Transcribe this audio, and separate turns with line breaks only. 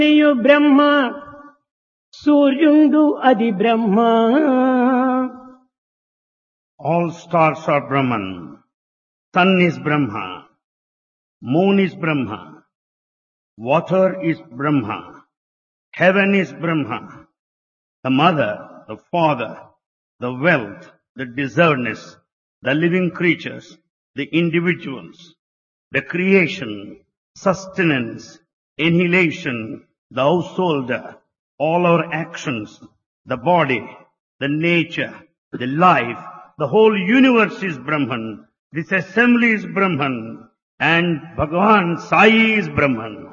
నీయు బ్రహ్మ సూర్యుండు అది బ్రహ్మ.
All stars are Brahman. Sun is Brahma. Moon is Brahma. Water is Brahma. Heaven is Brahma. The mother, the father, the wealth, the deservedness, the living creatures, the individuals, the creation, sustenance, annihilation, the householder, all our actions, the body, the nature, the life, the whole universe is Brahman. This assembly is Brahman. And Bhagavan Sai is Brahman.